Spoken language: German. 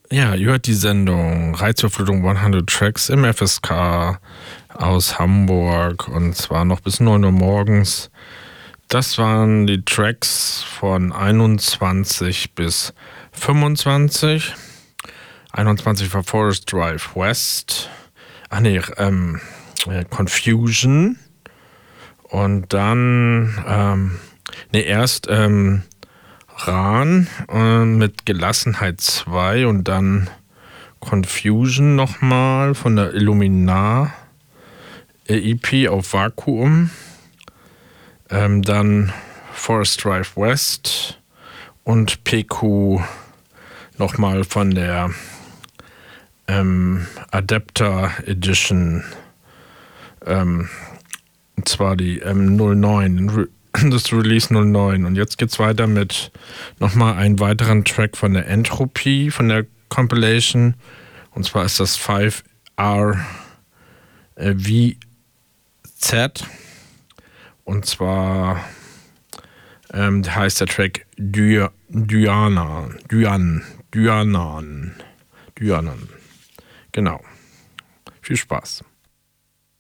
Ja, ihr hört die Sendung Reizüberflutung 100 Tracks im FSK aus Hamburg und zwar noch bis 9 Uhr morgens. Das waren die Tracks von 21 bis 25. 21 war Forest Drive West. Confusion. Und dann, erst Ran mit Gelassenheit 2 und dann Confusion nochmal von der Illuminar EP auf Vakuum. Dann Forest Drive West und PQ nochmal von der Adapter Edition. Und zwar die 09, das Release 09. Und jetzt geht's weiter mit nochmal einem weiteren Track von der Entropy, von der Compilation. Und zwar ist das 5R VZ. Und zwar heißt der Track Dyanan. Genau. Viel Spaß.